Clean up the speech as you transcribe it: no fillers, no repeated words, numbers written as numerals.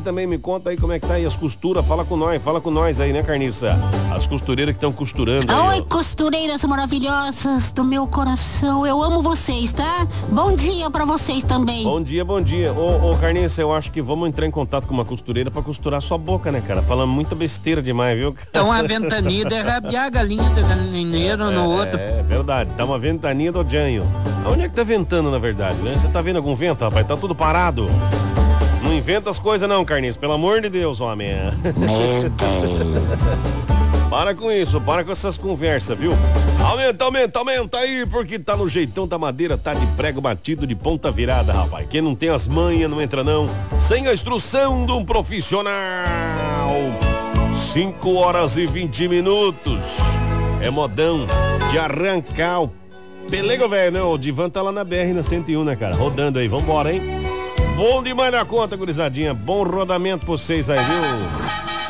também me conta aí como é que tá aí as costuras, fala com nós aí, né, Carniça? As costureiras que estão costurando aí. Oi, costureiras maravilhosas do meu coração, eu amo vocês, tá? Bom dia pra vocês também. Bom dia. Ô, Carniça, eu acho que vamos entrar em contato com uma costureira pra costurar sua boca, né, cara? Falando muita besteira demais, viu? Então a ventania é rabiar a galinha do galinheiro no outro. É verdade, tá uma ventania do Janho. Onde é que tá ventando, na verdade, né? Você tá vendo algum vento, rapaz? Tá tudo parado. Não inventa as coisas não, Carniça, pelo amor de Deus, homem. Meu Deus. Para com isso, para com essas conversas, viu? Aumenta aí, porque tá no jeitão da madeira, tá de prego batido de ponta virada, rapaz. Quem não tem as manhas não entra não, sem a instrução de um profissional. 5h20. É modão de arrancar o pelego, velho, né? O Divan tá lá na BR na 101, né, cara? Rodando aí, vambora, hein? Bom demais na conta, gurizadinha. Bom rodamento pra vocês aí, viu?